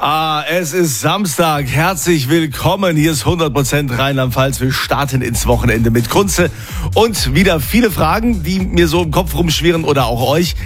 Es ist Samstag. Herzlich willkommen. Hier ist 100% Rheinland-Pfalz. Wir starten ins Wochenende mit Kunze. Und wieder viele Fragen, die mir so im Kopf rumschwirren oder auch euch.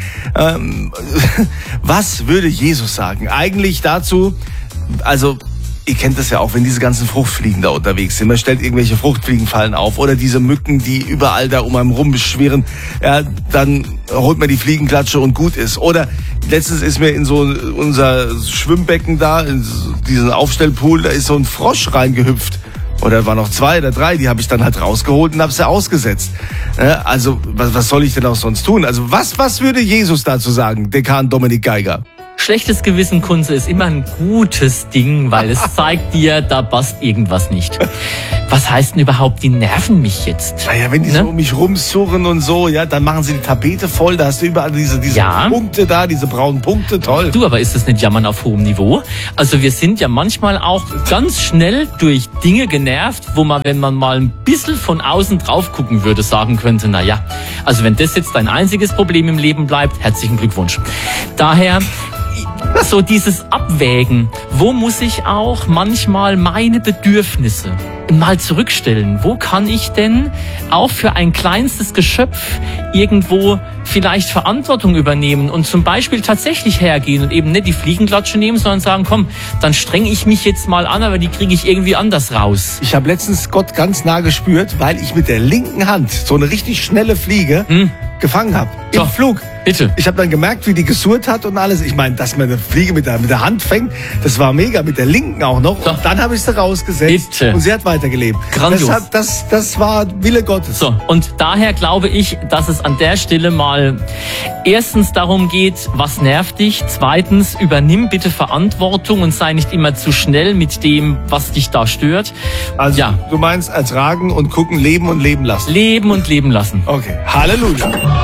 Was würde Jesus sagen? Eigentlich dazu, also ihr kennt das ja auch, wenn diese ganzen Fruchtfliegen da unterwegs sind. Man stellt irgendwelche Fruchtfliegenfallen auf oder diese Mücken, die überall da um einen rumschwirren. Ja, dann holt man die Fliegenklatsche und gut ist. Oder letztens ist mir in so unser Schwimmbecken da, in diesen Aufstellpool, da ist so ein Frosch reingehüpft. Oder waren noch 2 oder 3, die habe ich dann halt rausgeholt und habe sie ausgesetzt. Also was soll ich denn auch sonst tun? Also was würde Jesus dazu sagen, Dekan Dominik Geiger? Schlechtes Gewissen, Kunze, ist immer ein gutes Ding, weil es zeigt dir, da passt irgendwas nicht. Was heißt denn überhaupt, die nerven mich jetzt? Naja, wenn die so um mich rumsurren und so, ja, dann machen sie die Tapete voll, da hast du überall diese Punkte da, diese braunen Punkte, toll. Du, aber ist das nicht Jammern auf hohem Niveau? Also wir sind ja manchmal auch ganz schnell durch Dinge genervt, wo man, wenn man mal ein bisschen von außen drauf gucken würde, sagen könnte, na ja, also wenn das jetzt dein einziges Problem im Leben bleibt, herzlichen Glückwunsch. Daher so dieses Abwägen, wo muss ich auch manchmal meine Bedürfnisse mal zurückstellen? Wo kann ich denn auch für ein kleinstes Geschöpf irgendwo vielleicht Verantwortung übernehmen und zum Beispiel tatsächlich hergehen und eben nicht die Fliegenklatsche nehmen, sondern sagen, komm, dann strenge ich mich jetzt mal an, aber die kriege ich irgendwie anders raus. Ich habe letztens Gott ganz nah gespürt, weil ich mit der linken Hand so eine richtig schnelle Fliege gefangen habe. Im Flug. Bitte. Ich habe dann gemerkt, wie die gesurrt hat und alles. Ich meine, dass man eine Fliege mit der Hand fängt, das war mega. Mit der linken auch noch. Und dann habe ich sie rausgesetzt. Bitte. Und sie hat weitergelebt. Grandios. Das war Wille Gottes. So, und daher glaube ich, dass es an der Stelle mal erstens darum geht, was nervt dich? Zweitens, übernimm bitte Verantwortung und sei nicht immer zu schnell mit dem, was dich da stört. Also du meinst ertragen und gucken, leben und leben lassen. Leben und leben lassen. Okay, Halleluja.